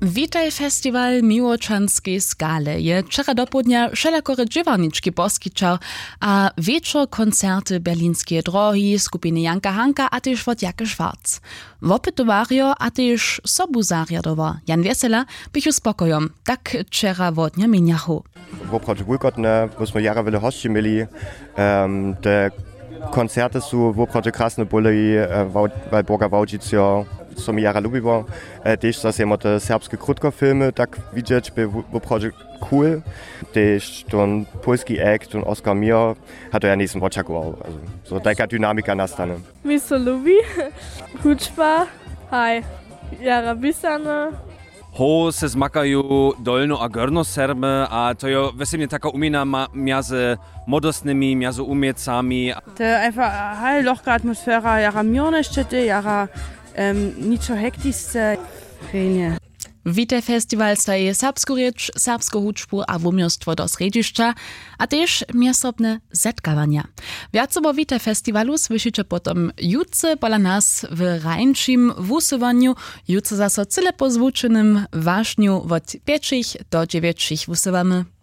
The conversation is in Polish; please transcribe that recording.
Witaj festiwal miłoczanskiej skale je wczoraj do południa wszelakory dziewaniczki poskiczał, a wieczór koncerty berlińskie drogi, skupiny Janka Hanka, a też wod Jake Schwarz. Wopytowario, a też sobu zariadowa. Jan Wiesela bych uspokojom, tak wczoraj wodnia miniachu. Woprawdzie wilgotne, bośmy jara wiele hości mieli, te koncerty są woprawdzie krasne byli, weil Boga Wałdzicio, co mi jara lubiło. Też zase te serbskie krótkofilmy, tak widzieć, by woprawdzie cool. Też ten polski akt, ten Oskar Mier, hat ja nie oczekiwał. So taka dynamika nastanie. Mi so lubi, hučba, haj, jara bisane. Ho se zmakajú dolno a gorno serbe a to je veselne taká umina między modostnymi, między umiecami. To einfach haj lohka atmosfera, jara mierne štete, jara ničo hektisce. Fajnie. Witaj festiwal staje serbsku rycz, serbsku huczbu a wumiostwo do središća, a też miasobne zetkawania. Więcej o Witaj festiwalu słyszycie potem jutce pola nas w rańczym wusywaniu, jutce zaso cyle po zvučenym wašniu od 5 do 9 wusywamy.